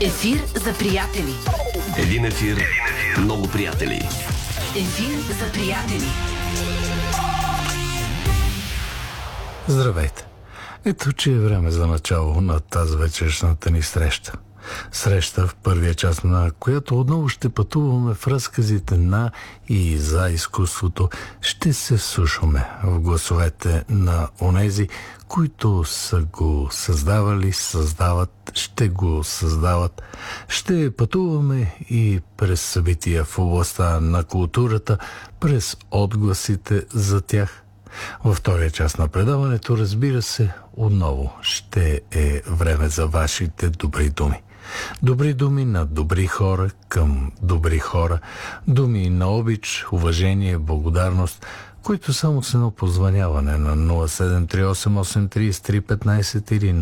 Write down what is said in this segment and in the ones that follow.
Ефир за приятели. Един ефир, много приятели. Ефир за приятели. Здравейте! Ето, че е време за начало на тази вечершната ни среща. Среща, в първия час на която отново ще пътуваме в разказите на и за изкуството. Ще се вслушваме в гласовете на онези, които са го създавали, създават, ще го създават. Ще пътуваме и през събития в областта на културата, през отгласите за тях. Във втория част на предаването, разбира се, отново ще е време за вашите добри думи. Добри думи на добри хора към добри хора. Думи на обич, уважение, благодарност, които само с едно позвъняване на 0738833315 или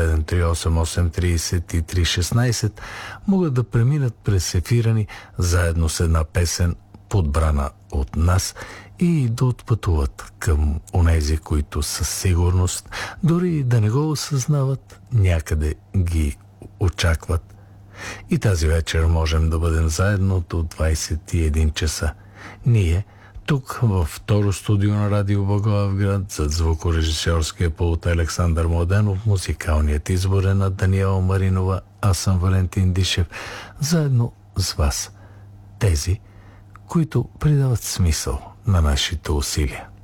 0738833316 могат да преминат през ефира ни заедно с една песен, подбрана от нас, и да отпътуват към онези, които със сигурност, дори да не го осъзнават, някъде ги очакват. И тази вечер можем да бъдем заедно до 21 часа. Ние, тук във второ студио на Радио Благоевград, зад звукорежисьорския пулт Александър Младенов, музикалният избор е на Даниела Маринова, аз съм Валентин Дишев, заедно с вас. Тези, които придават смисъл на нашите усилия.